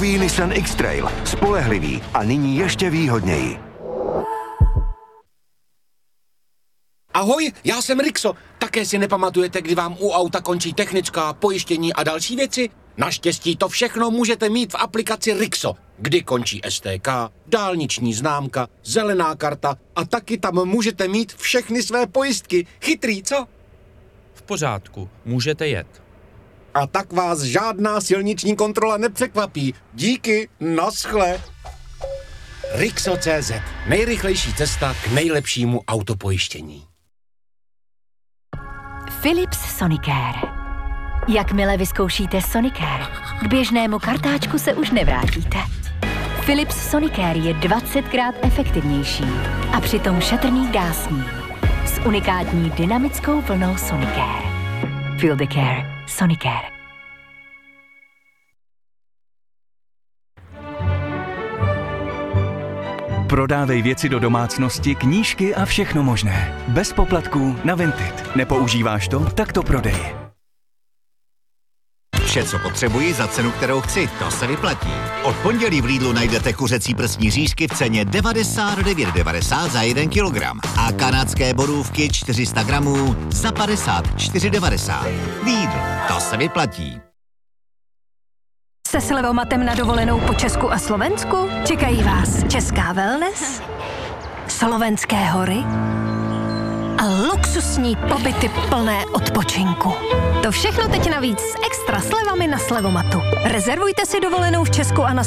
Nový Nissan X-Trail. Spolehlivý a nyní ještě výhodněji. Ahoj, já jsem Rixo. Také si nepamatujete, kdy vám u auta končí technická, pojištění a další věci? Naštěstí to všechno můžete mít v aplikaci Rixo, kdy končí STK, dálniční známka, zelená karta a taky tam můžete mít všechny své pojistky. Chytrý, co? V pořádku, můžete jet. A tak vás žádná silniční kontrola nepřekvapí. Díky, naschle. Rixo.cz. Nejrychlejší cesta k nejlepšímu autopojištění. Philips Sonicare. Jakmile vyzkoušíte Sonicare, k běžnému kartáčku se už nevrátíte. Philips Sonicare je 20krát efektivnější a přitom šetrný k dásním. S unikátní dynamickou vlnou Sonicare. Feel the care. Sonicare. Prodávej věci do domácnosti, knížky a všechno možné. Bez poplatků na Vinted. Nepoužíváš to? Tak to prodej. Vše, co potřebuji za cenu, kterou chci, to se vyplatí. Od pondělí v Lidlu najdete kuřecí prsní řízky v ceně 99,90 za 1 kilogram a kanadské borůvky 400 gramů za 54,90. Lidl, to se vyplatí. Se slevomatem na dovolenou po Česku a Slovensku? Čekají vás česká wellness, slovenské hory a luxusní pobyty plné odpočinku. To všechno teď navíc s extra slevami na Slevomatu. Rezervujte si dovolenou v Česku a na